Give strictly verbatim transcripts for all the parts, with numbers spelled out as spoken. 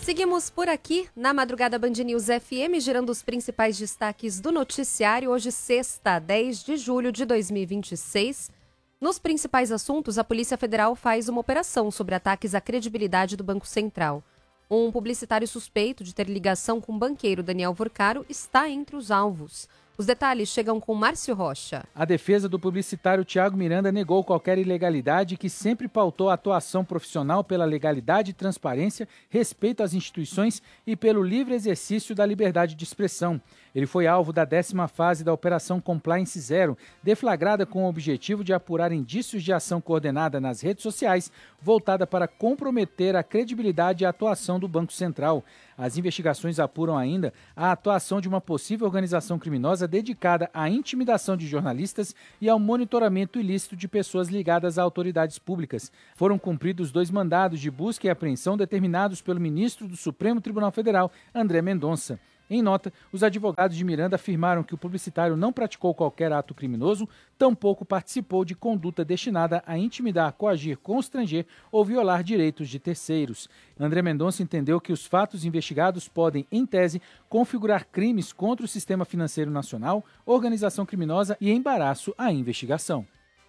Seguimos por aqui na Madrugada Band News F M, girando os principais destaques do noticiário. Hoje, sexta, dez de julho de dois mil e vinte e seis. Nos principais assuntos, a Polícia Federal faz uma operação sobre ataques à credibilidade do Banco Central. Um publicitário suspeito de ter ligação com o banqueiro Daniel Vorcaro está entre os alvos. Os detalhes chegam com Márcio Rocha. A defesa do publicitário Thiago Miranda negou qualquer ilegalidade, que sempre pautou a atuação profissional pela legalidade e transparência, respeito às instituições e pelo livre exercício da liberdade de expressão. Ele foi alvo da décima fase da Operação Compliance Zero, deflagrada com o objetivo de apurar indícios de ação coordenada nas redes sociais, voltada para comprometer a credibilidade e a atuação do Banco Central. As investigações apuram ainda a atuação de uma possível organização criminosa dedicada à intimidação de jornalistas e ao monitoramento ilícito de pessoas ligadas a autoridades públicas. Foram cumpridos dois mandados de busca e apreensão determinados pelo ministro do Supremo Tribunal Federal, André Mendonça. Em nota, os advogados de Miranda afirmaram que o publicitário não praticou qualquer ato criminoso, tampouco participou de conduta destinada a intimidar, coagir, constranger ou violar direitos de terceiros. André Mendonça entendeu que os fatos investigados podem, em tese, configurar crimes contra o sistema financeiro nacional, organização criminosa e embaraço à investigação.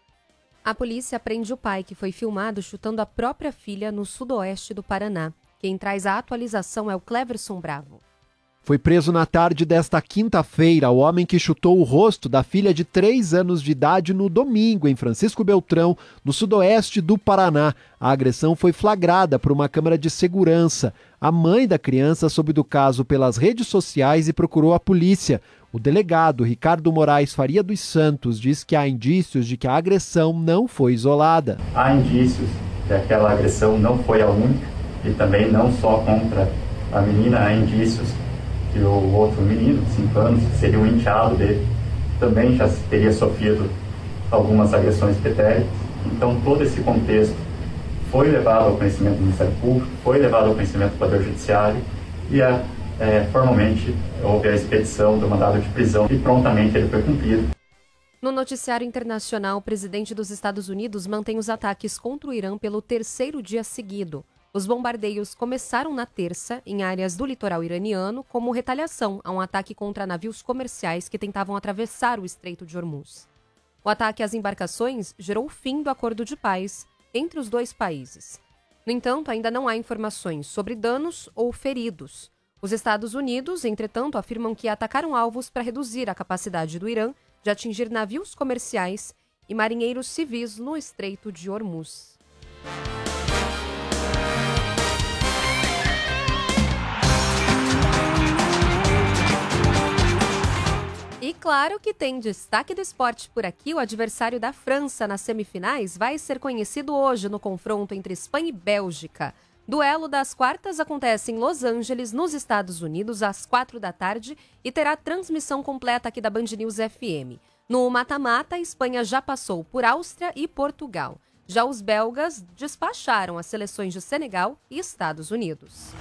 A polícia prende o pai que foi filmado chutando a própria filha no sudoeste do Paraná. Quem traz a atualização é o Cleverson Bravo. Foi preso na tarde desta quinta-feira o homem que chutou o rosto da filha de três anos de idade no domingo, em Francisco Beltrão, no sudoeste do Paraná. A agressão foi flagrada por uma câmera de segurança. A mãe da criança soube do caso pelas redes sociais e procurou a polícia. O delegado Ricardo Moraes Faria dos Santos diz que há indícios de que a agressão não foi isolada. Há indícios que aquela agressão não foi a única e também não só contra a menina, há indícios que o outro menino, de cinco anos, que seria um enteado dele, também já teria sofrido algumas agressões pretéritas. Então, todo esse contexto foi levado ao conhecimento do Ministério Público, foi levado ao conhecimento do Poder Judiciário e, a, é, formalmente, houve a expedição do mandado de prisão e prontamente ele foi cumprido. No noticiário internacional, o presidente dos Estados Unidos mantém os ataques contra o Irã pelo terceiro dia seguido. Os bombardeios começaram na terça em áreas do litoral iraniano como retaliação a um ataque contra navios comerciais que tentavam atravessar o Estreito de Hormuz. O ataque às embarcações gerou o fim do acordo de paz entre os dois países. No entanto, ainda não há informações sobre danos ou feridos. Os Estados Unidos, entretanto, afirmam que atacaram alvos para reduzir a capacidade do Irã de atingir navios comerciais e marinheiros civis no Estreito de Hormuz. E claro que tem destaque do esporte por aqui. O adversário da França nas semifinais vai ser conhecido hoje no confronto entre Espanha e Bélgica. Duelo das quartas acontece em Los Angeles, nos Estados Unidos, às quatro da tarde e terá transmissão completa aqui da Band News F M. No mata-mata, a Espanha já passou por Áustria e Portugal. Já os belgas despacharam as seleções de Senegal e Estados Unidos.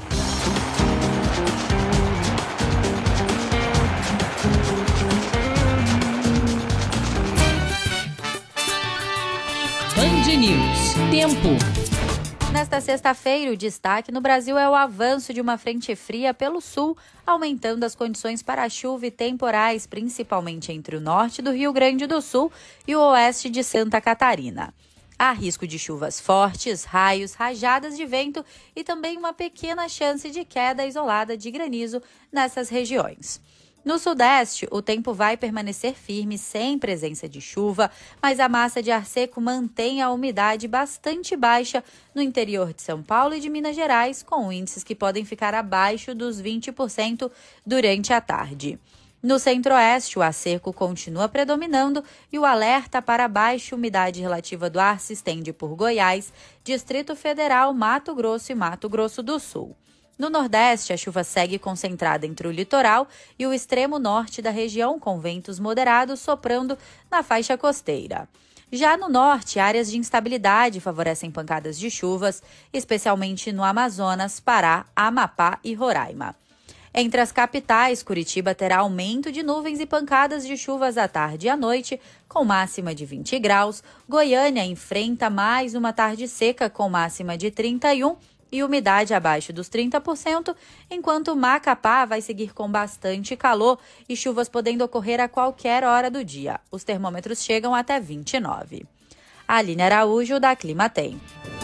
Band News. Tempo. Nesta sexta-feira, o destaque no Brasil é o avanço de uma frente fria pelo sul, aumentando as condições para chuva e temporais, principalmente entre o norte do Rio Grande do Sul e o oeste de Santa Catarina. Há risco de chuvas fortes, raios, rajadas de vento e também uma pequena chance de queda isolada de granizo nessas regiões. No sudeste, o tempo vai permanecer firme, sem presença de chuva, mas a massa de ar seco mantém a umidade bastante baixa no interior de São Paulo e de Minas Gerais, com índices que podem ficar abaixo dos vinte por cento durante a tarde. No centro-oeste, o ar seco continua predominando e o alerta para baixa umidade relativa do ar se estende por Goiás, Distrito Federal, Mato Grosso e Mato Grosso do Sul. No Nordeste, a chuva segue concentrada entre o litoral e o extremo norte da região, com ventos moderados soprando na faixa costeira. Já no norte, áreas de instabilidade favorecem pancadas de chuvas, especialmente no Amazonas, Pará, Amapá e Roraima. Entre as capitais, Curitiba terá aumento de nuvens e pancadas de chuvas à tarde e à noite, com máxima de vinte graus. Goiânia enfrenta mais uma tarde seca, com máxima de trinta e um. e umidade abaixo dos trinta por cento, enquanto Macapá vai seguir com bastante calor e chuvas podendo ocorrer a qualquer hora do dia. Os termômetros chegam até vinte e nove. Aline Araújo, da Climatem.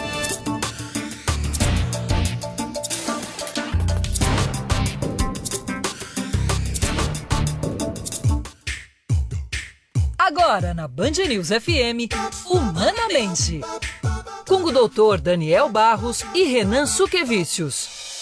Agora na Band News F M, Humanamente, com o doutor Daniel Barros e Renan Suquevicius.